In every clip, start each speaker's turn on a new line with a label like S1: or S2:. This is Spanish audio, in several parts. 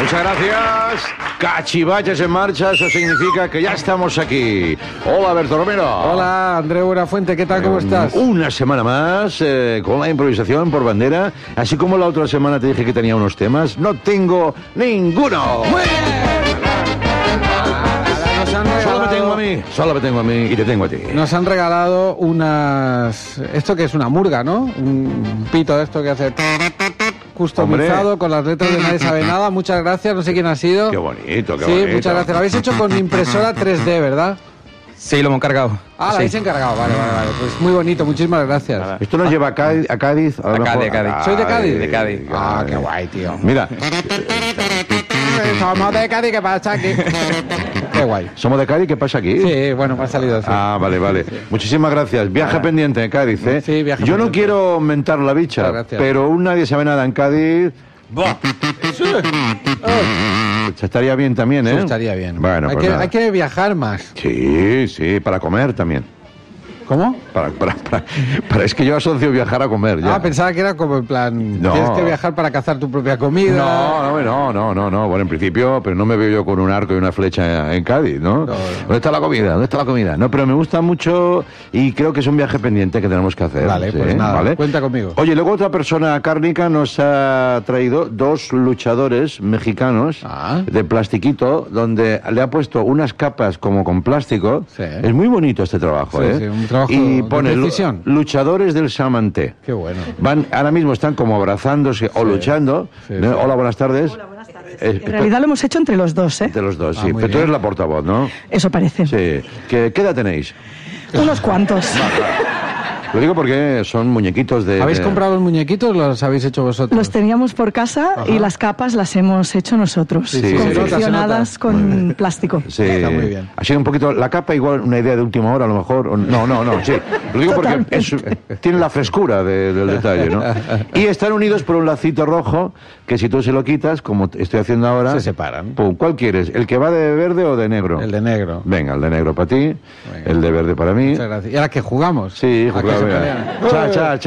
S1: Muchas gracias. Cachivaches en marcha, eso significa que ya estamos aquí. Hola, Berto Romero.
S2: Hola, Andreu Buenafuente, ¿qué tal? ¿Cómo estás?
S1: Una semana más con la improvisación por bandera. Así como la otra semana te dije que tenía unos temas, no tengo ninguno.
S2: ¡Muy bien!
S1: Solo me tengo a mí y te tengo a ti.
S2: Nos han regalado unas... Esto que es una murga, ¿no? Un pito de esto que hace... customizado. Hombre, con las letras de Nadie Sabe Nada. Muchas gracias, no sé quién ha sido.
S1: Qué bonito, qué
S2: sí,
S1: bonito.
S2: Sí, muchas gracias. Lo habéis hecho con impresora 3D, ¿verdad?
S3: Sí, lo hemos encargado.
S2: Ah, lo habéis encargado, vale. Pues muy bonito, muchísimas gracias.
S1: Esto nos lleva a Cádiz.
S3: A Cádiz.
S2: ¿Soy de Cádiz?
S3: De Cádiz.
S2: Ah, qué guay, tío.
S1: Mira.
S2: Somos de Cádiz, ¿qué pasa aquí? Qué guay.
S1: ¿Somos de Cádiz? ¿Qué pasa aquí?
S2: Sí, bueno, me ha salido así.
S1: Ah, vale. Sí. Muchísimas gracias. Viaje pendiente en Cádiz, ¿eh?
S2: Sí, viaje
S1: Yo
S2: pendiente.
S1: no quiero mentar la bicha, pero un Nadie Sabe Nada en Cádiz... Se estaría bien también, ¿eh?
S2: Sí, estaría bien.
S1: Bueno,
S2: hay que viajar más.
S1: Sí, para comer también.
S2: ¿Cómo?
S1: Es que yo asocio viajar a comer ya.
S2: Ah, pensaba que era como en plan...
S1: No.
S2: Tienes que viajar para cazar tu propia comida.
S1: No. Bueno, en principio, pero no me veo yo con un arco y una flecha en Cádiz, ¿no? ¿Dónde está la comida? No, pero me gusta mucho y creo que es un viaje pendiente que tenemos que hacer.
S2: Vale,
S1: ¿sí?
S2: pues nada,
S1: ¿vale?
S2: Cuenta conmigo.
S1: Oye, luego otra persona cárnica nos ha traído 2 luchadores mexicanos de plastiquito, donde le ha puesto unas capas como con plástico. Sí. Es muy bonito este trabajo,
S2: sí, un trabajo
S1: y pone
S2: de precisión.
S1: Luchadores del Samanté.
S2: Qué bueno.
S1: Ahora mismo están como abrazándose o luchando.
S2: Sí.
S1: Hola, buenas tardes.
S4: Hola, buenas tardes. En realidad lo hemos hecho entre los dos, ¿eh?
S1: Entre los dos, sí.
S2: Muy
S1: Pero tú
S2: bien.
S1: eres la portavoz, ¿no?
S4: Eso parece.
S1: Sí. ¿Qué edad tenéis?
S4: Unos cuantos.
S1: Lo digo porque son muñequitos de...
S2: ¿Habéis comprado los muñequitos o los habéis hecho vosotros?
S4: Los teníamos por casa y las capas las hemos hecho nosotros.
S1: Sí,
S4: confeccionadas con plástico.
S1: Sí,
S2: está muy bien.
S1: Ha sido un poquito... La capa igual una idea de última hora a lo mejor. No, sí. Lo digo porque tiene la frescura del detalle, ¿no? Y están unidos por un lacito rojo que si tú se lo quitas, como estoy haciendo ahora...
S2: Se separan.
S1: Pum, ¿cuál quieres? ¿El que va de verde o de negro?
S2: El de negro.
S1: Venga, el de negro para ti, el de verde para mí.
S2: Muchas gracias. ¿Y ahora que jugamos?
S1: Sí, jugamos. Cha,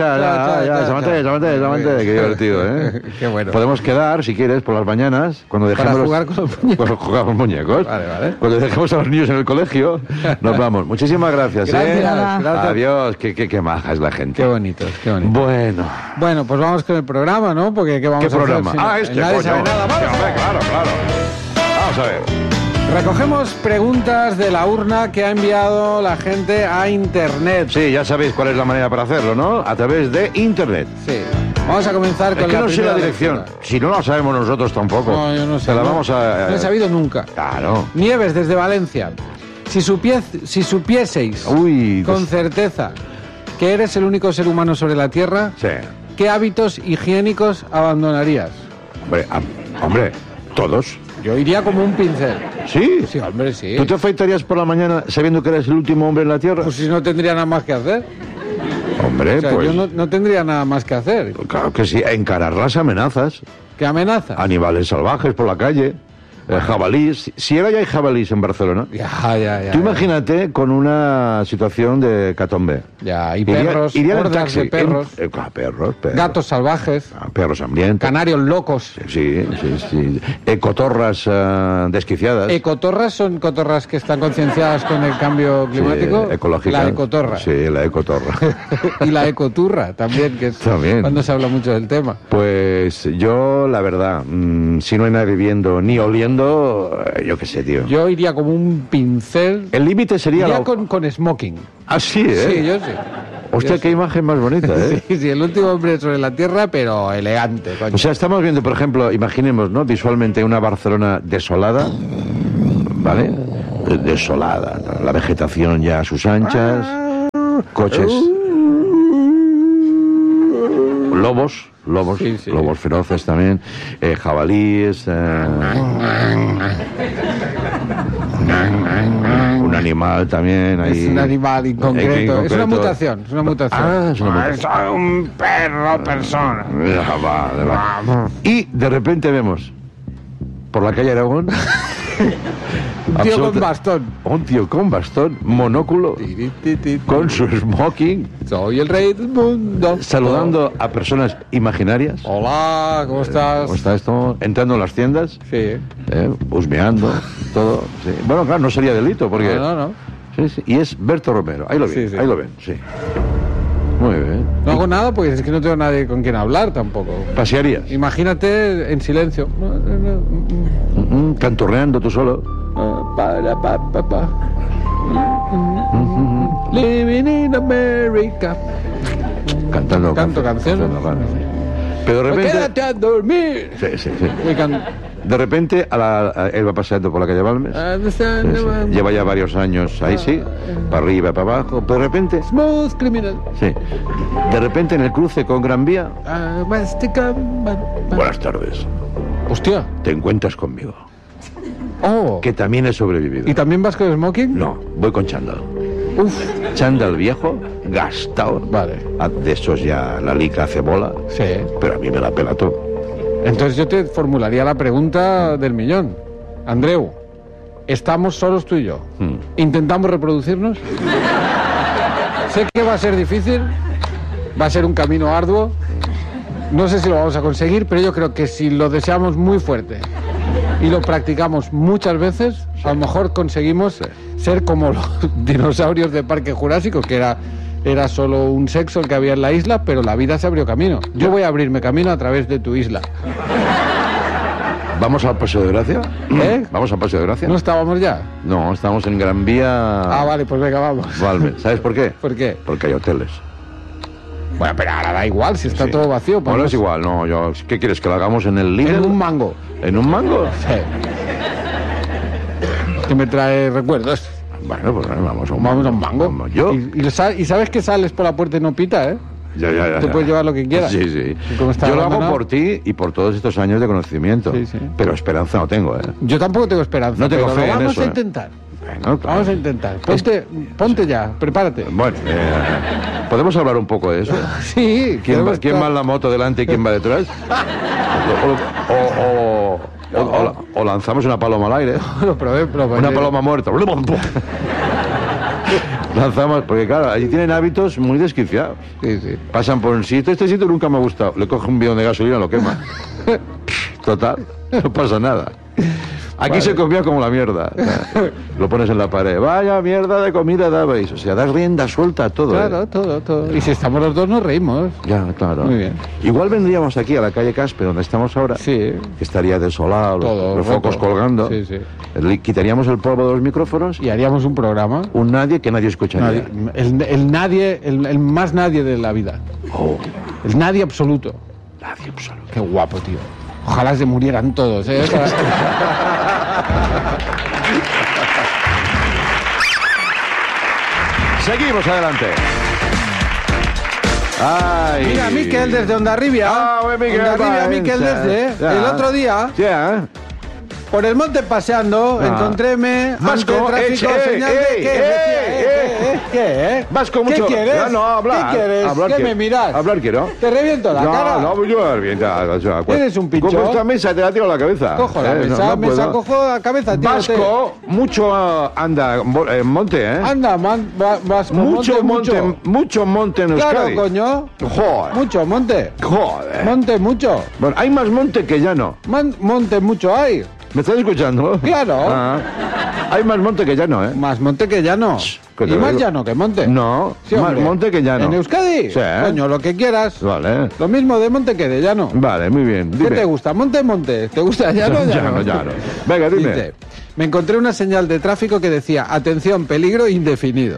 S1: qué divertido, ¿eh?
S2: Qué bueno.
S1: Podemos quedar, si quieres, por las mañanas, cuando dejemos...
S2: Para jugar con los muñecos.
S1: Cuando jugamos muñecos.
S2: Vale.
S1: Cuando dejemos a los niños en el colegio, nos vamos. Muchísimas gracias,
S2: Gracias.
S1: Adiós, qué maja es la gente.
S2: Qué bonito. Bueno, pues vamos con el programa, ¿no? Porque ¿qué vamos a
S1: programa?
S2: hacer?
S1: Nadie
S2: sabe nada. ¡Vamos!
S1: Claro. Vamos a ver.
S2: Recogemos preguntas de la urna que ha enviado la gente a Internet.
S1: Sí, ya sabéis cuál es la manera para hacerlo, ¿no? A través de Internet.
S2: Sí. Vamos a comenzar con
S1: es que
S2: la
S1: no sé la
S2: primera
S1: dirección.
S2: lectura.
S1: Si no la sabemos nosotros tampoco.
S2: No, yo no sé.
S1: Se la vamos a...
S2: No he sabido nunca.
S1: Claro.
S2: Nieves, desde Valencia. Si supieseis con certeza que eres el único ser humano sobre la Tierra,
S1: Sí.
S2: ¿qué hábitos higiénicos abandonarías?
S1: Hombre, todos.
S2: Yo iría como un pincel.
S1: ¿Sí?
S2: Sí, hombre, sí.
S1: ¿Tú te afeitarías por la mañana sabiendo que eres el último hombre en la Tierra?
S2: Pues si no tendría nada más que hacer.
S1: Hombre,
S2: O sea,
S1: pues...
S2: yo no tendría nada más que hacer.
S1: Claro que sí, encarar las amenazas.
S2: ¿Qué amenaza?
S1: Animales salvajes por la calle, jabalís. Si ahora ya hay jabalís en Barcelona,
S2: Ya.
S1: tú imagínate con una situación de catombe.
S2: Ya, y perros,
S1: irían en
S2: hordas
S1: taxi.
S2: de perros,
S1: Perros.
S2: gatos salvajes,
S1: Perros hambrientos.
S2: canarios locos.
S1: Sí. Ecotorras desquiciadas.
S2: ¿Ecotorras son cotorras que están concienciadas con el cambio climático?
S1: Sí, ecológica.
S2: La ecotorra.
S1: Sí, la ecotorra.
S2: Y la ecoturra también, que es
S1: También.
S2: cuando se habla mucho del tema.
S1: Pues yo, la verdad, si no hay nadie viendo ni oliendo, yo qué sé, tío.
S2: Yo iría como un pincel.
S1: El límite sería...
S2: Iría con smoking.
S1: Ah, sí, ¿eh?
S2: Sí, yo sí.
S1: Hostia,
S2: Yo
S1: qué
S2: sí.
S1: imagen más bonita, ¿eh?
S2: Sí, el último hombre sobre la Tierra, pero elegante, coño.
S1: O sea, estamos viendo, por ejemplo, imaginemos, ¿no? Visualmente una Barcelona desolada, ¿vale? Desolada. La vegetación ya a sus anchas, coches, lobos,
S2: Sí.
S1: lobos feroces también, jabalíes, un animal también ahí.
S2: Es un animal en concreto. Es una mutación.
S1: Ah, es una mutación.
S2: Soy un perro persona.
S1: Y de repente vemos por la calle Aragón
S2: Un tío con bastón.
S1: Un tío con bastón, monóculo, con su smoking,
S2: Soy el rey del mundo.
S1: saludando a personas imaginarias.
S2: Hola, ¿cómo estás?
S1: ¿Cómo está esto? Entrando en las tiendas,
S2: Sí.
S1: husmeando, todo. Sí. Bueno, claro, no sería delito, porque...
S2: No.
S1: Sí, sí. Y es Berto Romero, ahí lo ven,
S2: Sí.
S1: ahí lo ven, sí. Muy bien.
S2: No hago nada porque es que no tengo nadie con quien hablar tampoco.
S1: ¿Pasearías?
S2: Imagínate en silencio.
S1: Canturreando tú solo.
S2: Living in America.
S1: Cantando
S2: Canto canciones.
S1: claro. Pero de repente...
S2: Quédate a dormir.
S1: Sí.
S2: We can
S1: De repente, él va paseando por la calle Balmes.
S2: understand
S1: Sí.
S2: the
S1: Lleva ya varios años ahí, sí. Para arriba, para abajo. Pero de repente...
S2: smooth criminal.
S1: Sí. De repente, en el cruce con Gran Vía... Buenas tardes.
S2: Hostia.
S1: Te encuentras conmigo.
S2: Oh.
S1: Que también he sobrevivido.
S2: ¿Y también vas con smoking?
S1: No, voy con chándal.
S2: Uf.
S1: Chándal viejo, gastado.
S2: Vale.
S1: De esos ya la lica hace bola.
S2: Sí.
S1: Pero a mí me la pela todo.
S2: Entonces yo te formularía la pregunta del millón. Andreu, ¿estamos solos tú y yo? ¿Intentamos reproducirnos? Sé que va a ser difícil, va a ser un camino arduo. No sé si lo vamos a conseguir, pero yo creo que si lo deseamos muy fuerte y lo practicamos muchas veces, a lo mejor conseguimos ser como los dinosaurios de Parque Jurásico, que era solo un sexo el que había en la isla, pero la vida se abrió camino. Yo voy a abrirme camino a través de tu isla.
S1: ¿Vamos al Paseo de Gracia?
S2: ¿Eh?
S1: ¿Vamos al Paseo de Gracia?
S2: ¿No estábamos ya?
S1: No, estamos en Gran Vía...
S2: Ah, vale, pues venga, vamos.
S1: Balmes. ¿Sabes por qué?
S2: ¿Por qué?
S1: Porque hay hoteles.
S2: Bueno, pero ahora da igual, si está
S1: Sí.
S2: todo vacío.
S1: Bueno,
S2: podemos-
S1: es igual, no, ¿qué quieres? ¿Que lo hagamos en el Lidl?
S2: En un mango.
S1: ¿En un mango?
S2: Sí. Que me trae recuerdos.
S1: Bueno, pues vamos a un
S2: Vamos a un mango.
S1: Vamos, ¿yo?
S2: Y sabes que sales por la puerta y no pita, ¿eh?
S1: Ya.
S2: Te puedes llevar lo que quieras.
S1: Sí.
S2: Y como está
S1: Yo lo hago
S2: abandonado-
S1: por ti y por todos estos años de conocimiento.
S2: Sí.
S1: Pero esperanza no tengo, ¿eh?
S2: Yo tampoco tengo esperanza.
S1: No tengo
S2: pero
S1: fe
S2: lo
S1: en
S2: vamos
S1: eso,
S2: a
S1: ¿eh?
S2: intentar.
S1: Bueno, claro.
S2: Vamos a intentar. Ponte ya, prepárate.
S1: Bueno, ¿podemos hablar un poco de eso?
S2: Sí.
S1: ¿Quién va
S2: queremos
S1: en la moto delante y quién va detrás? O lanzamos una paloma al aire.
S2: Lo probé.
S1: Una paloma muerta. Lanzamos, porque claro, allí tienen hábitos muy desquiciados.
S2: Sí.
S1: Pasan por un sitio, este sitio nunca me ha gustado. Le coge un bidón de gasolina, lo quema. Total, no pasa nada. Aquí se comía como la mierda. Lo pones en la pared. Vaya mierda de comida dabais. O sea, das rienda suelta a todo.
S2: Claro, todo. Y si estamos los dos nos reímos.
S1: Ya, claro.
S2: Muy bien.
S1: Igual vendríamos aquí a la calle Caspe, donde estamos ahora.
S2: Sí.
S1: Que estaría desolado,
S2: Todo,
S1: los focos
S2: roto.
S1: colgando.
S2: Sí.
S1: Quitaríamos el polvo de los micrófonos
S2: Y haríamos un programa.
S1: un nadie que nadie escucharía.
S2: El más nadie de la vida.
S1: Oh,
S2: El nadie absoluto.
S1: nadie absoluto.
S2: Qué guapo, tío. Ojalá se murieran todos, ¿eh?
S1: Seguimos adelante. Ay.
S2: Mira, Miquel desde Ondarribia.
S1: Ah, buen Miquel,
S2: Ondarribia,
S1: va,
S2: Miquel
S1: ya.
S2: desde. El otro día,
S1: Ya.
S2: por el monte paseando, encontréme
S1: Vasco,
S2: ante tráfico, señal de... ¿Qué?
S1: Vasco, mucho.
S2: ¿Qué quieres?
S1: No, hablar.
S2: ¿Qué quieres?
S1: Hablar
S2: ¿Qué
S1: quiero.
S2: me miras?
S1: Hablar quiero.
S2: Te reviento la cara.
S1: No, yo revienta.
S2: Eres un pincho.
S1: Cojo esta mesa y te la tiro a la cabeza.
S2: Cojo la mesa,
S1: puedo.
S2: cojo la cabeza, tío.
S1: Vasco, mucho anda en monte, ¿eh?
S2: Anda, Vasco,
S1: Mucho
S2: mucho.
S1: mucho monte en
S2: Claro,
S1: Euskadi.
S2: coño.
S1: Joder.
S2: Mucho monte.
S1: Joder.
S2: Monte mucho.
S1: Bueno, hay más monte que llano.
S2: Monte mucho hay.
S1: ¿Me estás escuchando?
S2: Claro.
S1: Ah. Hay más monte que llano, ¿eh?
S2: Más monte que llano.
S1: que te
S2: Y
S1: lo
S2: más
S1: digo.
S2: llano que monte.
S1: No,
S2: Sí,
S1: más
S2: hombre.
S1: monte que llano.
S2: ¿En Euskadi?
S1: Sí.
S2: Coño, lo que quieras.
S1: Vale.
S2: Lo mismo de monte que de llano.
S1: Vale, muy bien.
S2: ¿Qué
S1: Dime.
S2: te gusta? ¿Monte? ¿Te gusta llano?
S1: Llano. Venga, dime.
S2: Dice, me encontré una señal de tráfico que decía, atención, peligro indefinido.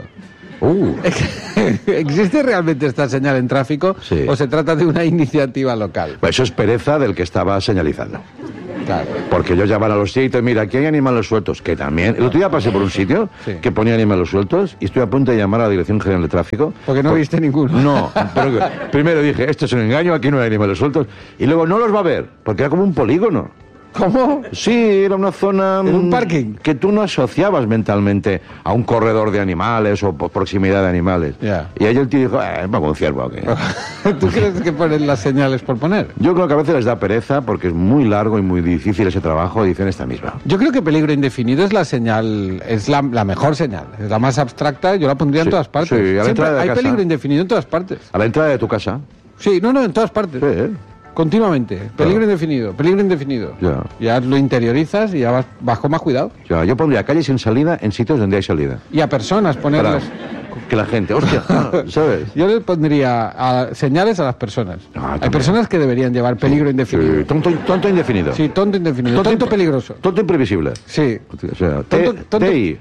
S2: ¿Existe realmente esta señal en tráfico?
S1: Sí.
S2: ¿O se trata de una iniciativa local?
S1: Pues eso es pereza del que estaba señalizando.
S2: Claro.
S1: Porque ellos ya van a los sitios, mira, aquí hay animales sueltos, que también... El otro día pasé por un sitio
S2: Sí.
S1: que ponía animales sueltos y estoy a punto de llamar a la Dirección General de Tráfico.
S2: Porque no viste ninguno.
S1: No, pero primero dije, esto es un engaño, aquí no hay animales sueltos. Y luego no los va a ver, porque era como un polígono.
S2: ¿Cómo?
S1: Sí, era una zona...
S2: ¿En un parking?
S1: Que tú no asociabas mentalmente a un corredor de animales o por proximidad de animales.
S2: Ya.
S1: Y ahí el tío dijo, vamos, un ciervo aquí.
S2: ¿Tú crees que ponen las señales por poner?
S1: Yo creo que a veces les da pereza porque es muy largo y muy difícil ese trabajo y dicen esta misma.
S2: Yo creo que peligro indefinido es la señal, es la mejor señal, es la más abstracta, yo la pondría en
S1: Sí,
S2: todas partes.
S1: sí, a la
S2: Siempre
S1: entrada de
S2: hay
S1: casa.
S2: peligro indefinido en todas partes.
S1: A la entrada de tu casa.
S2: Sí, no, en todas partes.
S1: Sí, ¿eh?
S2: Continuamente. Peligro indefinido, peligro indefinido.
S1: Ya.
S2: Ya lo interiorizas y ya vas con más cuidado.
S1: Ya, yo pondría calles sin salida en sitios donde hay salida.
S2: Y a personas
S1: Para
S2: ponerles...
S1: que la gente, hostia, ¿sabes?
S2: Yo le pondría señales a las personas.
S1: Ah,
S2: Hay
S1: también.
S2: personas que deberían llevar peligro indefinido.
S1: Sí, tonto indefinido.
S2: Sí, tonto indefinido. Tonto peligroso.
S1: Tonto imprevisible.
S2: Sí.
S1: O sea,
S2: Tonto-
S1: TI.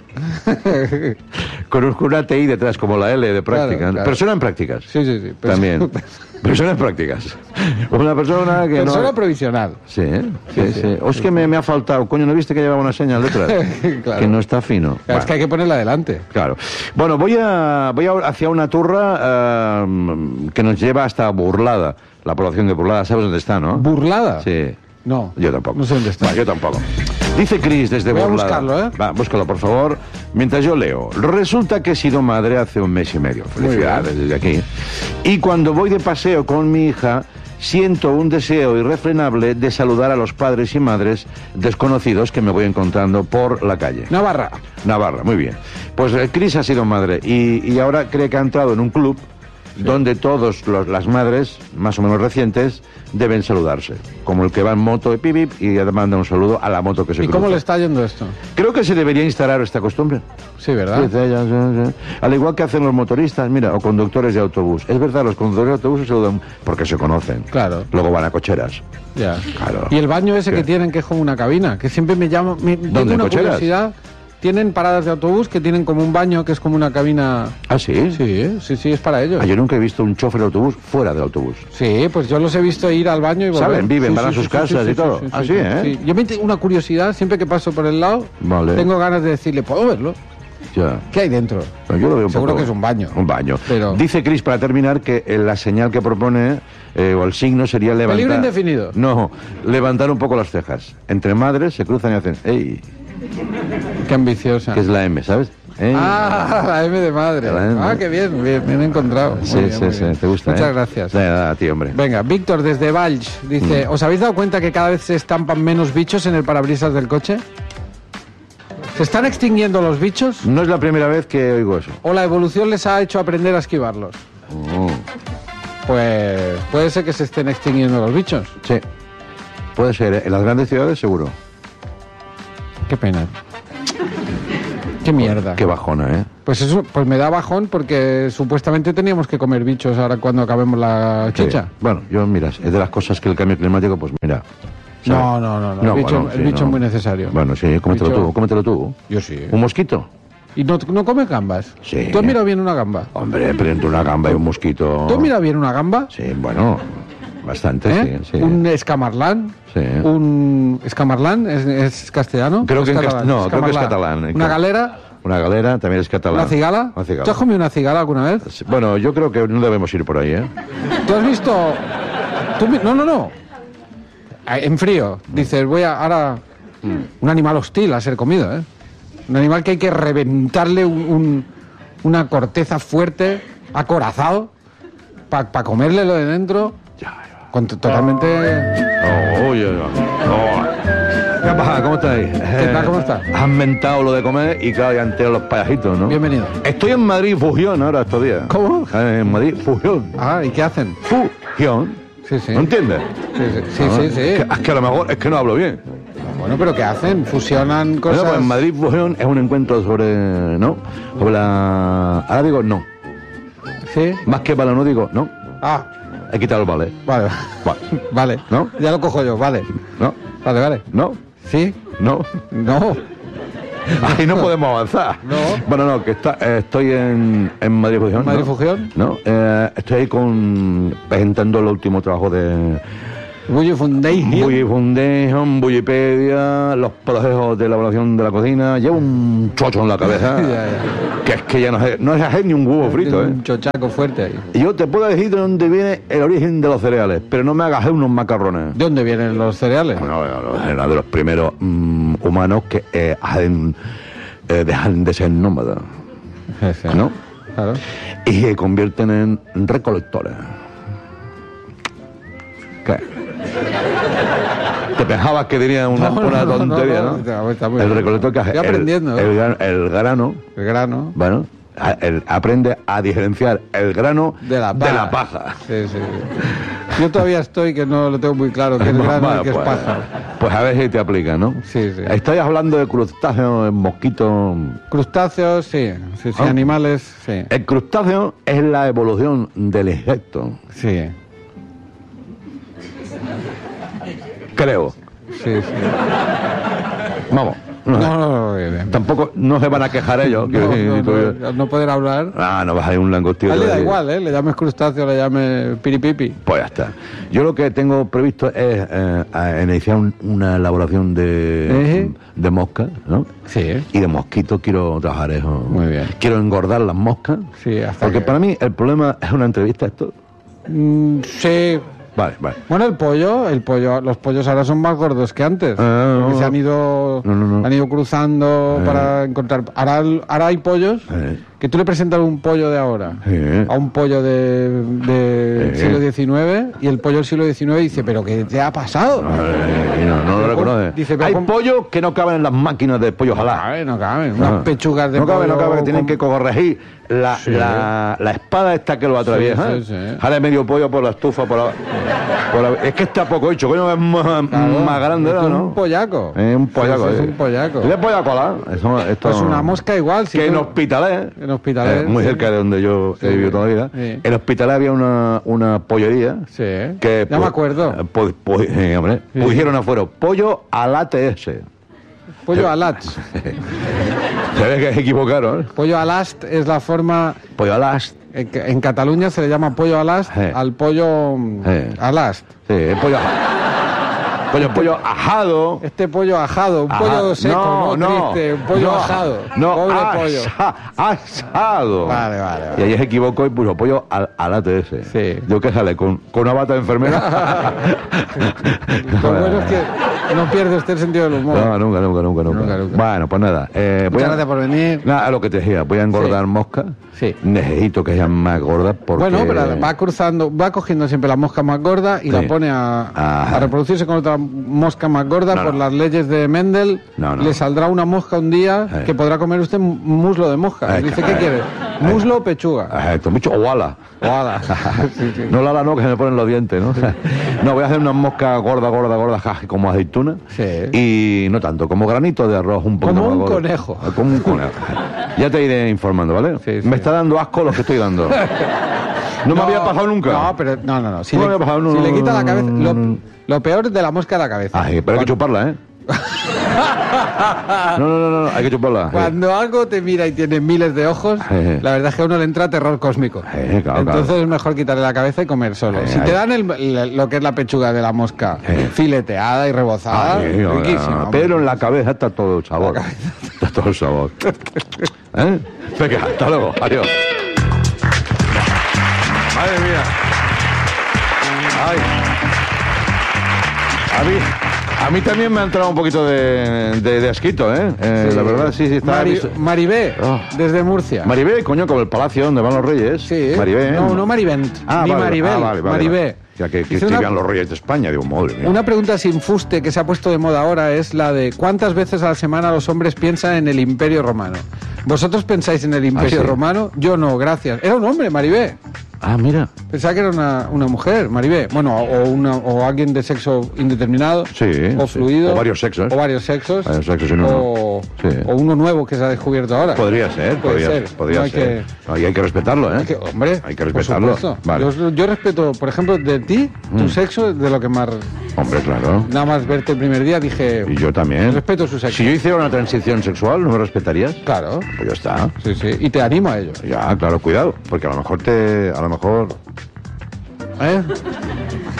S1: Con una TI detrás, como la L de práctica.
S2: Claro, claro.
S1: Persona en prácticas.
S2: Sí.
S1: También. Persona en prácticas. Una persona que
S2: Persona
S1: no...
S2: provisional.
S1: Sí, sí. O es que me ha faltado. Coño, ¿no viste que llevaba una señal detrás?
S2: Claro.
S1: Que no está fino.
S2: Claro, es que hay que ponerla adelante.
S1: Claro. Bueno, voy hacia una turra que nos lleva hasta Burlada. La población de Burlada, ¿sabes dónde está, no?
S2: ¿Burlada?
S1: Sí.
S2: No.
S1: Yo tampoco.
S2: No sé dónde está.
S1: Va, yo tampoco. Dice Cris desde
S2: Voy a
S1: Burlada.
S2: buscarlo, ¿eh?
S1: Va, búscalo, por favor. Mientras yo leo. Resulta que he sido madre hace 1 mes y medio. Felicidades desde aquí. Y cuando voy de paseo con mi hija, siento un deseo irrefrenable de saludar a los padres y madres desconocidos que me voy encontrando por la calle.
S2: Navarra.
S1: Navarra, muy bien. Pues Cris ha sido madre y ahora cree que ha entrado en un club donde todas las madres, más o menos recientes, deben saludarse. Como el que va en moto de pip y manda un saludo a la moto que se
S2: ¿Y
S1: cruza.
S2: cómo le está yendo esto?
S1: Creo que se debería instalar esta costumbre.
S2: Sí, ¿verdad?
S1: Dice ella, sí. Al igual que hacen los motoristas, mira, o conductores de autobús. Es verdad, los conductores de autobús se saludan porque se conocen.
S2: Claro.
S1: Luego van a cocheras.
S2: Ya.
S1: Claro.
S2: Y el baño ese
S1: ¿Qué?
S2: que tienen, que es como una cabina, que siempre me llama... tengo
S1: ¿Dónde,
S2: una
S1: cocheras?
S2: curiosidad. Tienen paradas de autobús que tienen como un baño que es como una cabina...
S1: ¿Ah, sí?
S2: Sí, es para ellos.
S1: Ah, yo nunca he visto un chofer de autobús fuera del autobús.
S2: Sí, pues yo los he visto ir al baño y volver.
S1: ¿Saben? Viven,
S2: Sí,
S1: van a
S2: sí,
S1: sus
S2: sí,
S1: casas
S2: sí,
S1: y todo. Ah, sí, ¿eh?
S2: Sí. Yo me tengo una curiosidad, siempre que paso por el lado,
S1: Vale.
S2: tengo ganas de decirle, ¿puedo verlo?
S1: Ya.
S2: ¿Qué hay dentro?
S1: Yo lo veo un
S2: Seguro
S1: poco-
S2: que es un baño.
S1: Un baño.
S2: Pero-
S1: Dice Cris, para terminar, que la señal que propone, o el signo, sería levantar...
S2: Peligro indefinido.
S1: No, levantar un poco las cejas. Entre madres se cruzan y hacen... ¡Ey!
S2: Qué ambiciosa.
S1: Que es la M, ¿sabes? ¡Ey!
S2: Ah, la M de madre.
S1: La M.
S2: Ah, qué bien encontrado. Muy
S1: Sí,
S2: bien,
S1: sí,
S2: muy
S1: sí,
S2: bien.
S1: te gusta,
S2: Muchas
S1: ¿eh?
S2: gracias.
S1: Nada, a ti, hombre.
S2: Venga, Víctor desde Valls dice, ¿os habéis dado cuenta que cada vez se estampan menos bichos en el parabrisas del coche? ¿Se están extinguiendo los bichos?
S1: No es la primera vez que oigo eso.
S2: ¿O la evolución les ha hecho aprender a esquivarlos?
S1: Oh,
S2: Pues puede ser que se estén extinguiendo los bichos.
S1: sí. Puede ser, ¿eh? En las grandes ciudades seguro.
S2: Qué pena. Qué mierda.
S1: Qué bajona, ¿eh?
S2: Pues eso, pues me da bajón porque supuestamente teníamos que comer bichos ahora cuando acabemos la
S1: Sí.
S2: chicha.
S1: Bueno, yo, mira, es de las cosas que el cambio climático, pues mira...
S2: No.
S1: ¿sabes?
S2: El bicho,
S1: bueno,
S2: el
S1: sí,
S2: bicho
S1: no.
S2: es muy necesario.
S1: Bueno, sí, cómetelo
S2: Bicho-
S1: tú, cómetelo tú.
S2: Yo sí.
S1: ¿Un mosquito?
S2: ¿Y no comes gambas?
S1: Sí.
S2: ¿Tú has mirado bien una gamba?
S1: Hombre, pero entre una gamba y un mosquito...
S2: ¿Tú has mirado bien una gamba?
S1: Sí, bueno, bastante,
S2: ¿Eh?
S1: sí, sí.
S2: Un escamarlán.
S1: Sí.
S2: ¿Un escamarlán? ¿Es castellano?
S1: Creo
S2: ¿O
S1: que
S2: es
S1: en
S2: catalán?
S1: no, creo que es catalán.
S2: ¿Una galera?
S1: Una galera también es catalán.
S2: ¿Una cigala?
S1: Una cigala.
S2: ¿Tú has comido una cigala alguna vez?
S1: Sí, bueno, yo creo que no debemos ir por ahí, ¿eh?
S2: ¿Tú has visto...? No. En frío. Dices, voy a... Ahora... Un animal hostil a ser comido, ¿eh? Un animal que hay que reventarle una corteza fuerte, acorazado, para comerle lo de dentro. Totalmente...
S1: Oh, oye, ¿qué pasa? ¿Cómo estáis?
S2: ¿Qué tal? ¿Cómo estás?
S1: Has mentado lo de comer y claro, ya han tirado los payajitos, ¿no?
S2: Bienvenido.
S1: Estoy en Madrid Fusión ahora estos días.
S2: ¿Cómo?
S1: En Madrid Fusión.
S2: Ah, ¿y qué hacen?
S1: Fusión.
S2: Sí, sí.
S1: ¿No entiendes?
S2: Sí.
S1: Es que a lo mejor es que no hablo bien.
S2: Bueno, pero ¿qué hacen? Fusionan
S1: Bueno,
S2: cosas...
S1: pues en Madrid Fusión es un encuentro sobre... ¿No? Sobre la... Ahora digo no.
S2: Sí.
S1: Más que vale no digo no.
S2: Ah,
S1: He quitado el vale.
S2: vale.
S1: Vale.
S2: Vale.
S1: ¿No?
S2: Ya lo cojo yo, vale.
S1: ¿No?
S2: Vale.
S1: ¿No?
S2: ¿Sí?
S1: ¿No?
S2: No.
S1: Ahí no podemos avanzar.
S2: No.
S1: Bueno, no, que estoy en Madrid Fusión.
S2: ¿Madrid
S1: ¿no?
S2: Fusión?
S1: No, estoy ahí presentando el último trabajo
S2: Bully Foundation.
S1: Bully Foundation, Bullipedia, los procesos de elaboración de la cocina. Llevo un chocho en la cabeza.
S2: Ya.
S1: Que es que ya no es hacer ni un huevo frito, ¿eh?
S2: Un chochaco fuerte ahí.
S1: Y yo te puedo decir de dónde viene el origen de los cereales, pero no me hagas hacer unos macarones.
S2: ¿De dónde vienen los cereales?
S1: Bueno, era de los primeros humanos que dejan de ser nómadas,
S2: Sí.
S1: ¿no?
S2: Claro.
S1: Y se convierten en recolectores. ¿Qué? Te pensabas que tenía una tontería, ¿no?
S2: Está muy
S1: El
S2: bien.
S1: recolector que hace
S2: Estoy aprendiendo.
S1: el grano,
S2: El grano
S1: bueno, aprende a diferenciar el grano
S2: de la paja. Sí. Yo todavía estoy que no lo tengo muy claro, que es grano
S1: Bueno,
S2: y que es paja.
S1: Pues a ver si te aplica, ¿no?
S2: Sí.
S1: Estáis hablando de crustáceos, mosquitos.
S2: Crustáceos, sí,
S1: ¿Ah?
S2: animales, sí.
S1: El crustáceo es la evolución del insecto,
S2: Sí.
S1: creo.
S2: Sí.
S1: Vamos.
S2: No, bien.
S1: Tampoco no se van a quejar ellos.
S2: No poder hablar.
S1: No vas a ir un langostino.
S2: A él le da igual, ¿eh? Le llames crustáceo, le llames piripipi.
S1: Pues ya está. Yo lo que tengo previsto es iniciar una elaboración de moscas, ¿no?
S2: Sí.
S1: Y de mosquitos quiero trabajar eso.
S2: Muy bien.
S1: Quiero engordar las moscas.
S2: Sí, hasta
S1: Porque
S2: que...
S1: para mí el problema es una entrevista esto.
S2: Sí.
S1: Vale.
S2: Bueno, los pollos ahora son más gordos que antes. Porque se han ido,
S1: No.
S2: han ido cruzando para encontrar. Ahora hay pollos que tú le presentas un pollo de ahora a un pollo del siglo XIX y el pollo del siglo XIX dice, ¿pero qué te ha pasado?
S1: No lo reconoce.
S2: Dice, pero
S1: hay
S2: ¿cómo?
S1: pollos que no caben en las máquinas de pollo jalá.
S2: No caben. Unas pechugas de pollo.
S1: No cabe, que tienen que corregir la espada esta que lo atraviesa.
S2: Sí.
S1: Jale medio pollo por la estufa, es que está poco hecho, coño, es más grande,
S2: Es
S1: ¿no?
S2: un pollaco.
S1: Es un pollaco.
S2: Es un pollaco.
S1: ¿De pollacola? Esto
S2: Pues una mosca igual.
S1: Que en Hospitalet,
S2: sí.
S1: muy cerca de donde yo he vivido toda la vida,
S2: Sí.
S1: en Hospitalet había una pollería.
S2: Sí.
S1: Que,
S2: Ya me acuerdo.
S1: Hombre,
S2: Sí.
S1: pusieron afuera pollo al ATS.
S2: Pollo alast.
S1: Se ve que se equivocaron.
S2: Pollo alast es la forma...
S1: Pollo alast.
S2: En Cataluña se le llama pollo alast al pollo alast.
S1: Sí, es pollo ajado.
S2: Este pollo ajado, un pollo seco, no triste, un pollo ajado. Pobre pollo.
S1: Asado.
S2: Vale.
S1: Y ahí se equivocó y puso pollo al ATS.
S2: Sí.
S1: Yo que sale con una bata de enfermera.
S2: Lo bueno es que no pierde usted el sentido del humor.
S1: No, nunca. Bueno, pues nada.
S2: Muchas gracias por venir.
S1: Nada, lo que te decía, voy a engordar moscas.
S2: Sí.
S1: Necesito que sean más gordas porque...
S2: Bueno, pero va cogiendo siempre la mosca más gorda y la pone a reproducirse con otra mosca más gorda por las leyes de Mendel. Le saldrá una mosca un día que podrá comer usted muslo de mosca. Dice, ¿qué quiere? ¿Muslo o pechuga?
S1: Esto mucho o ala.
S2: Sí.
S1: No la ala no, que se me ponen los dientes, ¿no? No, voy a hacer unas moscas gorda, como aceituna.
S2: Sí.
S1: Y no tanto, como granito de arroz un poco
S2: como
S1: más
S2: un
S1: gordo.
S2: conejo.
S1: Como un conejo. Ya te iré informando, ¿vale?
S2: Sí.
S1: Me está dando asco lo que estoy dando. No me había pasado nunca.
S2: No, pero no. Si
S1: No
S2: le,
S1: me había pasado,
S2: si le quita la cabeza...
S1: no.
S2: Lo peor de la mosca es la cabeza.
S1: Ay, pero hay que chuparla, ¿eh? No, hay que chuparla.
S2: Cuando algo te mira y tiene miles de ojos, la verdad es que a uno le entra terror cósmico. Entonces es mejor quitarle la cabeza y comer solo. Si te dan lo que es la pechuga de la mosca, fileteada y rebozada, riquísimo.
S1: Pero en la cabeza está todo el sabor. Está todo el sabor. Venga, hasta luego. Adiós. Madre mía. Ay. A mí también me ha entrado un poquito de asquito, ¿eh?
S2: Sí.
S1: La verdad, sí, está...
S2: Maribé, desde Murcia.
S1: Maribé, coño, como el palacio donde van los reyes.
S2: Sí.
S1: Maribé.
S2: No Marivent, ni
S1: vale,
S2: Maribel,
S1: vale.
S2: Maribé.
S1: Ya que escribían los reyes de España, digo, madre mía.
S2: Una pregunta sin fuste que se ha puesto de moda ahora es la de ¿cuántas veces a la semana los hombres piensan en el Imperio Romano? ¿Vosotros pensáis en el Imperio Romano? Yo no, gracias. Era un hombre, Maribé.
S1: Ah, mira.
S2: Pensaba que era una mujer, Maribé. Bueno, o alguien de sexo indeterminado.
S1: Sí.
S2: O fluido.
S1: O varios sexos.
S2: O varios sexos.
S1: Varios sexos en uno.
S2: O uno nuevo que se ha descubierto ahora.
S1: Podría ser.
S2: No hay
S1: ser. Y hay que respetarlo, ¿eh?
S2: Hombre,
S1: hay que respetarlo.
S2: Vale. Yo respeto, por ejemplo, de ti, tu sexo, de lo que más...
S1: Hombre, claro.
S2: Nada más verte el primer día dije...
S1: Y yo también.
S2: Respeto su sexo.
S1: Si yo hiciera una transición sexual, ¿no me respetarías?
S2: Claro.
S1: Pues ya está.
S2: Sí. Y te animo a ello.
S1: Ya, claro, cuidado. Porque a lo mejor...
S2: ¿Eh?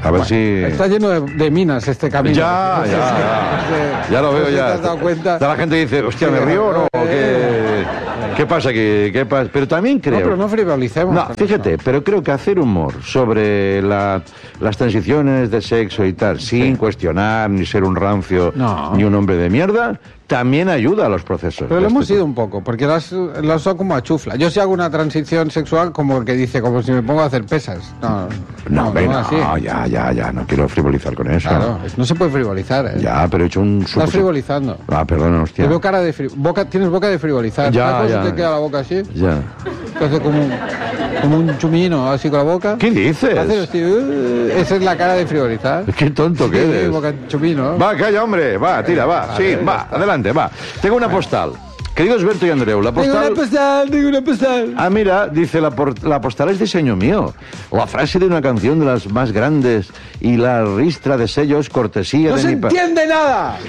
S1: A ver si...
S2: Está lleno de minas este camino.
S1: Ya lo veo
S2: ¿Te
S1: ya.
S2: has dado cuenta?
S1: La gente dice, hostia, ¿me río o no? ¿Qué pasa aquí? ¿Qué pasa? Pero también creo...
S2: No, pero no frivolicemos.
S1: No,
S2: con
S1: fíjate,
S2: eso.
S1: pero creo que hacer humor sobre las transiciones de sexo y tal, sin cuestionar, ni ser un rancio,
S2: No.
S1: ni un hombre de mierda, también ayuda a los procesos.
S2: Pero
S1: de
S2: lo hemos
S1: este
S2: ido un poco, porque lo has usado como a chufla. Yo si hago una transición sexual como el que dice, como si me pongo a hacer pesas.
S1: No, venga,
S2: así.
S1: ya, no quiero frivolizar con eso.
S2: Claro, no se puede frivolizar.
S1: Ya, pero he hecho un...
S2: Estás frivolizando.
S1: Perdona, hostia.
S2: Te veo cara de tienes boca de frivolizar.
S1: Ya,
S2: ¿Sabes
S1: ya.
S2: cómo se te queda la boca así?
S1: Ya.
S2: Te hace como un chumino así con la boca.
S1: ¿Qué dices?
S2: Hace así, esa es la cara de frivolizar.
S1: Qué tonto que
S2: Sí,
S1: eres.
S2: boca chumino.
S1: Va, calla, hombre, va, tira, va. Sí, va, adelante, va. Tengo una postal. Queridos Berto y Andreu, la postal...
S2: Tengo una postal.
S1: Ah, mira, dice, la postal es diseño mío. La frase de una canción de las más grandes y la ristra de sellos, cortesía
S2: ¡No
S1: de
S2: se
S1: mi...
S2: entiende nada!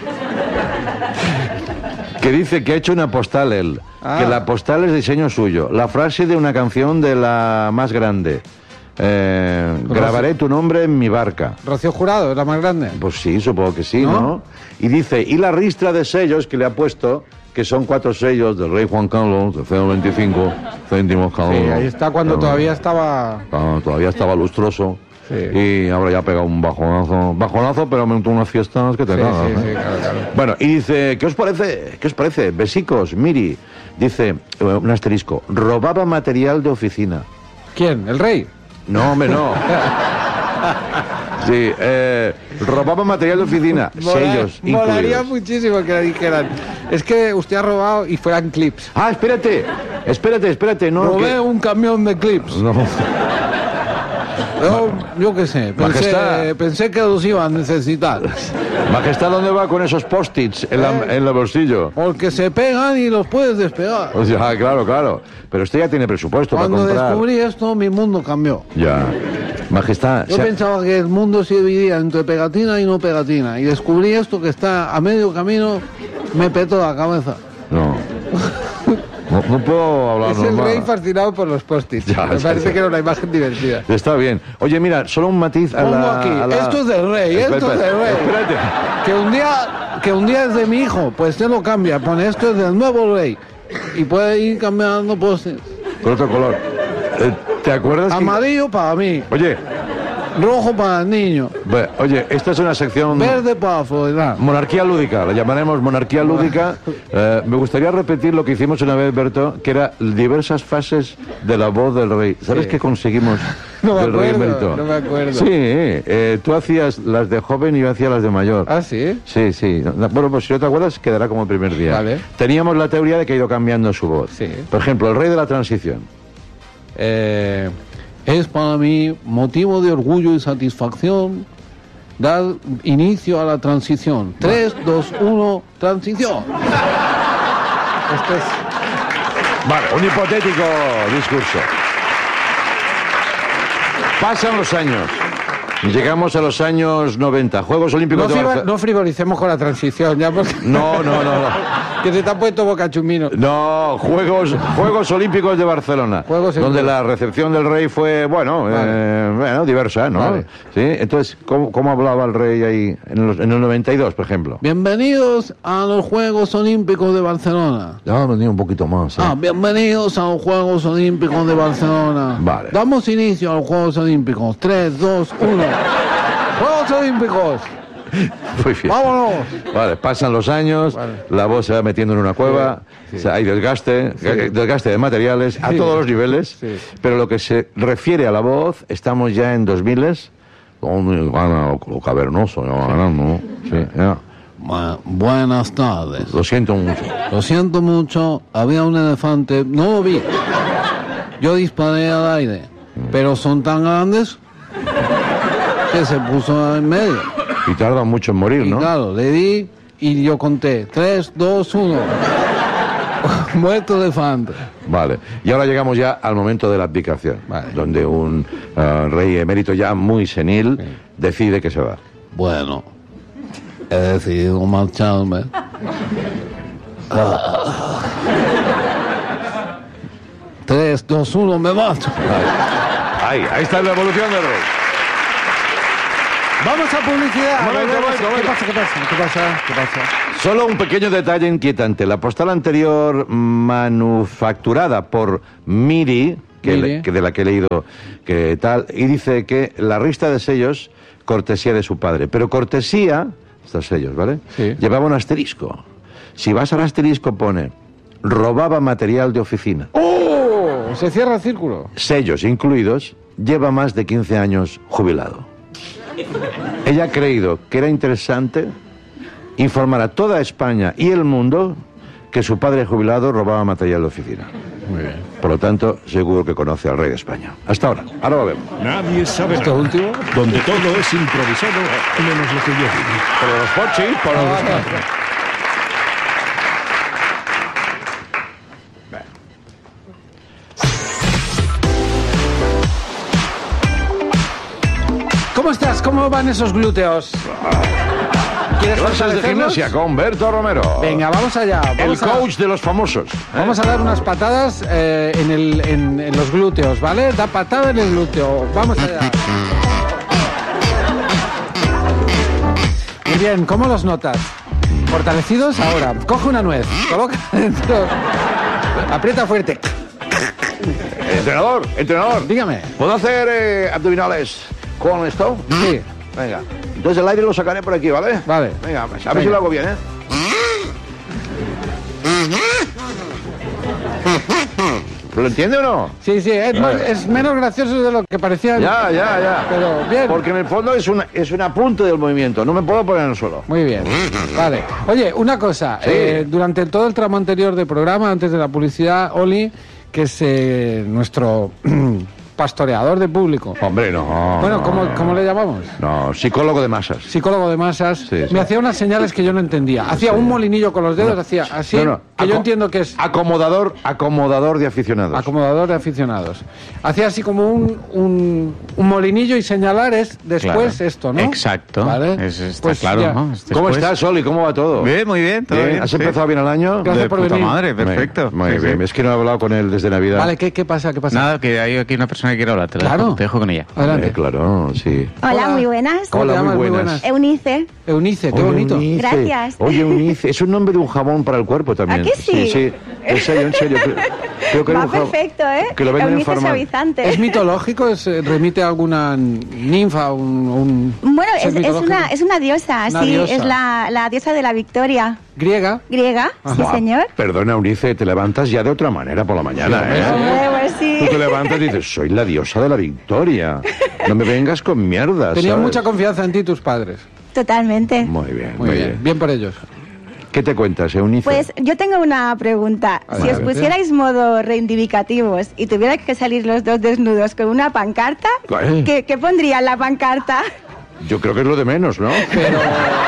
S1: Que dice que ha hecho una postal él.
S2: Ah.
S1: Que la postal es diseño suyo. La frase de una canción de la más grande. Grabaré tu nombre en mi barca.
S2: Rocío Jurado, la más grande.
S1: Pues sí, supongo que sí,
S2: ¿No?
S1: ¿no? Y dice, y la ristra de sellos que le ha puesto, que son 4 sellos del rey Juan Carlos, de 0,25 céntimos cada
S2: Sí,
S1: uno.
S2: ahí está cuando
S1: Claro.
S2: todavía estaba...
S1: Todavía estaba lustroso.
S2: Sí.
S1: Y ahora ya ha pegado un bajonazo, pero me montó unas fiestas que te
S2: Sí,
S1: cagas,
S2: sí,
S1: ¿eh?
S2: sí, claro.
S1: Bueno, y dice, ¿qué os parece? ¿Qué os parece? Besicos, Miri. Dice, un asterisco, robaba material de oficina.
S2: ¿Quién? ¿El rey?
S1: No, hombre, no. Sí, robaba material de oficina, sellos
S2: Molaría
S1: incluidos.
S2: muchísimo que le dijeran, es que usted ha robado y fueran clips.
S1: Ah, espérate, no.
S2: Robé
S1: que-
S2: un camión de clips.
S1: No.
S2: Yo qué sé,
S1: Majestad.
S2: pensé que los iban a necesitar.
S1: Majestad, ¿dónde va con esos post-its en el bolsillo?
S2: Porque se pegan y los puedes despegar.
S1: O sea, claro. Pero usted ya tiene presupuesto
S2: Cuando
S1: para comprar.
S2: descubrí esto, mi mundo cambió.
S1: Ya. Majestad,
S2: Yo pensaba que el mundo se dividía entre pegatina y no pegatina. Y descubrí esto que está a medio camino, me petó la cabeza.
S1: No. No puedo hablar
S2: Es el
S1: normal.
S2: rey fascinado por los post-its.
S1: Ya,
S2: Me
S1: ya,
S2: parece
S1: ya.
S2: que era una imagen divertida.
S1: Está bien. Oye, mira, solo un matiz a
S2: Pongo
S1: la...
S2: aquí,
S1: a la-
S2: esto es del rey,
S1: Espera,
S2: esto es del
S1: espera,
S2: rey.
S1: Espérate.
S2: Que un día es de mi hijo, pues se lo cambia, pone esto es del nuevo rey. Y puede ir cambiando post-its.
S1: Por otro color. ¿Te acuerdas? que-
S2: Amarillo para mí,
S1: Oye,
S2: rojo para el niño,
S1: oye, esta es una sección...
S2: verde para Florida.
S1: Monarquía lúdica, la llamaremos monarquía lúdica. Me gustaría repetir lo que hicimos una vez, Berto, que era diversas fases de la voz del rey. ¿Sabes
S2: Sí.
S1: qué conseguimos
S2: No me
S1: del rey
S2: acuerdo,
S1: emérito?
S2: no me acuerdo.
S1: Sí, tú hacías las de joven y yo hacía las de mayor.
S2: ¿Ah, sí?
S1: Sí. Bueno, pues si no te acuerdas, quedará como el primer día.
S2: Vale.
S1: Teníamos la teoría de que ha ido cambiando su voz.
S2: Sí.
S1: Por ejemplo, el rey de la transición.
S2: Es para mí motivo de orgullo y satisfacción dar inicio a la transición. 3, 2, 1, transición. Este es...
S1: Vale, un hipotético discurso. Pasan los años. Llegamos a los años 90. Juegos Olímpicos de Barcelona.
S2: No frivolicemos con la transición, ya porque...
S1: No.
S2: que se te ha puesto boca chumino.
S1: No, Juegos Olímpicos de Barcelona.
S2: Juegos
S1: donde
S2: Olímpicos.
S1: la recepción del rey fue,
S2: Vale.
S1: diversa, ¿no?
S2: Vale.
S1: Sí, entonces, ¿cómo hablaba el rey ahí en el 92, por ejemplo?
S2: Bienvenidos a los Juegos Olímpicos de Barcelona.
S1: Ya venía un poquito más. ¿eh?
S2: Bienvenidos a los Juegos Olímpicos de Barcelona.
S1: Vale.
S2: Damos inicio a los Juegos Olímpicos. 3, 2, 1. ¡Juegos Olímpicos!
S1: Muy bien.
S2: ¡Vámonos!
S1: Vale, pasan los años,
S2: Vale.
S1: la voz se va metiendo en una cueva,
S2: Sí.
S1: o sea, hay desgaste de materiales a
S2: Sí.
S1: todos los niveles,
S2: Sí.
S1: pero lo que se refiere a la voz, estamos ya en 2000, donde gana lo cavernoso, ya va ganando, ¿no? Sí, ya.
S2: Buenas tardes.
S1: Lo siento mucho.
S2: Lo siento mucho, había un elefante, no lo vi. Yo disparé al aire, pero son tan grandes que se puso en medio.
S1: Y tarda mucho en morir,
S2: Y
S1: ¿no?
S2: claro, le di y yo conté 3, 2, 1. Muerto elefante.
S1: Vale. Y ahora llegamos ya al momento de la abdicación,
S2: Vale.
S1: donde un rey emérito ya muy senil decide que se va.
S2: Bueno, he decidido marcharme. 3, 2, 1, me marcho.
S1: Ahí está la evolución del rey.
S2: Vamos a publicidad.
S1: Momento.
S2: ¿Qué pasa?
S1: Solo un pequeño detalle inquietante. La postal anterior manufacturada por Miri, que de la que he leído que tal, y dice que la lista de sellos, cortesía de su padre. Pero cortesía, estos sellos, ¿vale?
S2: Sí.
S1: Llevaba un asterisco. Si vas al asterisco pone, robaba material de oficina.
S2: ¡Oh! Se cierra el círculo.
S1: Sellos incluidos, lleva más de 15 años jubilado. Ella ha creído que era interesante informar a toda España y el mundo que su padre jubilado robaba material de oficina.
S2: Muy bien.
S1: Por lo tanto, seguro que conoce al rey de España. Hasta ahora. Ahora volvemos.
S5: Nadie sabe
S2: ¿Esto
S5: nada.
S2: último?
S5: Donde todo es improvisado, menos lo que yo digo.
S1: Por los pochis, por los...
S2: ¿Cómo estás? ¿Cómo van esos glúteos? ¿Quieres
S1: Clases de
S2: fortalecerlos?
S1: gimnasia con Berto Romero.
S2: Venga, vamos allá.
S1: El coach de los famosos.
S2: Vamos a dar unas patadas en los glúteos, ¿vale? Da patada en el glúteo. Vamos allá. Muy bien, ¿cómo los notas? ¿Fortalecidos? Ahora, coge una nuez, coloca dentro, aprieta fuerte.
S1: Entrenador.
S2: Dígame.
S1: ¿Puedo hacer abdominales con esto?
S2: Sí,
S1: Venga. Entonces el aire lo sacaré por aquí, ¿vale?
S2: Vale.
S1: Venga, a ver
S2: Venga.
S1: si lo hago bien, ¿eh? ¿Lo entiende o no?
S2: sí, es menos gracioso de lo que parecía.
S1: Ya.
S2: Pero bien.
S1: Porque en el fondo es un apunte del movimiento. No me puedo poner en el suelo.
S2: Muy bien, vale. Oye, una cosa,
S1: Sí.
S2: durante todo el tramo anterior del programa, antes de la publicidad, Oli, que es nuestro pastoreador de público.
S1: Hombre, no.
S2: Bueno, ¿cómo le llamamos?
S1: No, psicólogo de masas.
S2: Psicólogo de masas,
S1: Sí.
S2: me hacía unas señales que yo no entendía. Hacía un molinillo con los dedos, hacía así, que yo entiendo que es
S1: Acomodador de aficionados.
S2: acomodador de aficionados. Hacía así como un molinillo y señalar es después
S3: Claro.
S2: esto, ¿no?
S3: Exacto.
S2: ¿Vale?
S3: Está
S2: Pues
S3: claro,
S2: ya.
S3: ¿no?
S1: ¿Cómo estás, Oli? ¿Cómo va todo?
S3: Bien, muy bien, todo bien.
S1: ¿Has
S3: sí.
S1: empezado bien el año?
S2: Gracias
S3: De
S2: por
S3: puta
S2: venir.
S3: madre, perfecto.
S1: Muy
S3: Sí,
S1: bien.
S3: sí.
S1: Es que no he hablado con él desde Navidad.
S2: Vale, ¿qué pasa?
S3: Nada, que hay aquí una persona que quiere hablar. Te
S2: Claro.
S3: dejo con ella.
S2: Adelante.
S1: Claro, sí.
S6: Hola, muy buenas.
S2: ¿Cómo te
S1: Hola, muy
S2: llamas?
S1: buenas.
S6: Eunice.
S2: Eunice, qué
S1: Oye,
S2: bonito.
S1: Eunice.
S6: Gracias.
S1: Oye, Eunice, es un nombre de un jabón para el cuerpo también.
S6: ¿A que sí?
S1: Sí. En serio. Creo que era
S6: Va
S1: un jabón.
S6: perfecto, ¿eh?
S1: Que lo venden en
S6: Eunice
S1: farmacia.
S6: suavizante.
S2: ¿Es mitológico? ¿Remite a alguna ninfa?
S6: Bueno,
S2: ¿Es mitológico?
S6: es una diosa,
S2: Una
S6: sí,
S2: diosa.
S6: es la diosa de la victoria
S2: ¿Griega?
S6: griega, sí
S1: Buah,
S6: señor.
S1: Perdona, Eunice, te levantas ya de otra manera por la mañana, ¿eh?
S6: Hombre, pues
S1: Tú
S6: sí.
S1: te levantas y dices, soy la diosa de la victoria. No me vengas con mierdas.
S2: Tenían
S1: ¿sabes?
S2: mucha confianza en ti tus padres.
S6: Totalmente.
S1: Muy bien,
S2: Muy bien. Bien por ellos.
S1: ¿Qué te cuentas, Eunice?
S6: Pues yo tengo una pregunta.
S2: A
S6: Si
S2: ver.
S6: os pusierais modo reivindicativos y tuvierais que salir los dos desnudos con una pancarta,
S1: ¿Qué?
S6: ¿qué pondría en la pancarta?
S1: Yo creo que es lo de menos, ¿no?
S2: Pero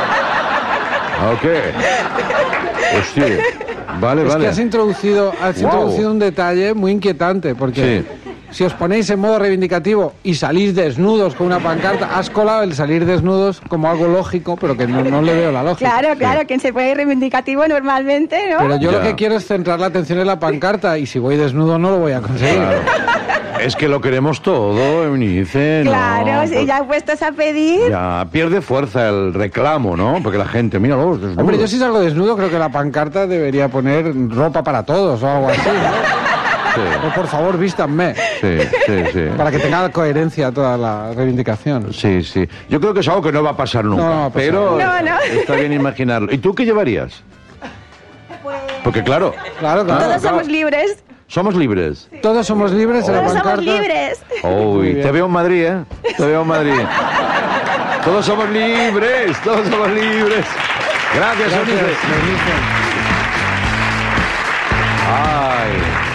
S1: ¿O qué? Hostia. Vale,
S2: es
S1: vale.
S2: que has introducido un detalle muy inquietante, porque si os ponéis en modo reivindicativo y salís desnudos con una pancarta, has colado el salir desnudos como algo lógico, pero que no le veo la lógica.
S6: Claro, quien se pone reivindicativo normalmente, ¿no?
S2: Pero yo
S1: Ya.
S2: lo que quiero es centrar la atención en la pancarta, y si voy desnudo no lo voy a conseguir.
S1: Claro. Es que lo queremos todo, Eunice, ¿no?
S6: Claro, si
S1: Pues
S6: ya puestos a pedir.
S1: ya pierde fuerza el reclamo, ¿no? Porque la gente, míralo, desnudos.
S2: Hombre, yo si salgo desnudo creo que la pancarta debería poner ropa para todos o algo así, ¿no? O por favor, vístanme.
S1: Sí.
S2: Para que tenga coherencia toda la reivindicación.
S1: Sí. Yo creo que es algo que no va a pasar nunca.
S2: No va a pasar.
S1: Pero
S6: No.
S1: está bien imaginarlo. ¿Y tú qué llevarías? Porque claro,
S2: Claro.
S6: Todos somos libres.
S1: somos libres.
S2: Todos somos libres en la
S6: Todos
S2: pancarta.
S6: somos libres.
S1: Uy,
S2: bien.
S1: te veo en Madrid, ¿eh? Te veo en Madrid. Todos somos libres. Gracias,
S2: Gracias,
S1: Eunice.
S2: Eunice.
S1: Ay.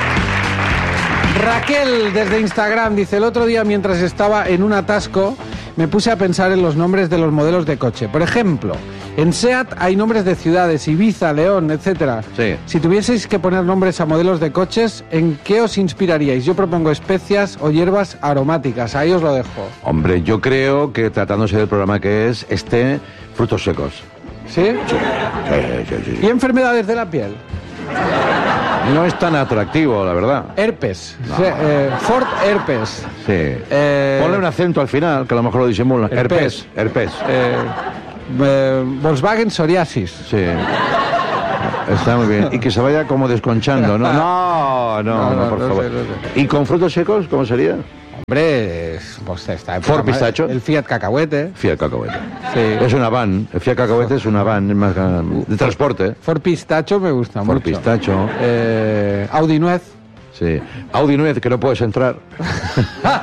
S2: Raquel, desde Instagram, dice: el otro día mientras estaba en un atasco me puse a pensar en los nombres de los modelos de coche. Por ejemplo, en SEAT hay nombres de ciudades, Ibiza, León, etcétera.
S1: Sí.
S2: Si tuvieseis que poner nombres a modelos de coches, ¿en qué os inspiraríais? Yo propongo especias o hierbas aromáticas. Ahí os lo dejo.
S1: Hombre, yo creo que tratándose del programa que es, frutos secos.
S2: ¿Sí? ¿Y enfermedades de la piel?
S1: No es tan atractivo, la verdad.
S2: Herpes. Ford Herpes.
S1: Sí. Ponle un acento al final, que a lo mejor lo disimula.
S2: Herpes.
S1: Herpes.
S2: Volkswagen Psoriasis.
S1: Sí. Está muy bien. Y que se vaya como desconchando, ¿no? No, por favor.
S2: sé.
S1: ¿Y con frutos secos, cómo sería?
S2: Hombre, pues está...
S1: Ford Pistacho.
S2: El Fiat Cacahuete.
S1: Fiat Cacahuete.
S2: Sí.
S1: Es una van. El Fiat Cacahuete es una van es más de transporte.
S2: Ford Pistacho me gusta
S1: Ford
S2: mucho.
S1: Pistacho.
S2: Audi Nuez.
S1: Sí. Audi Nuez, que no puedes entrar.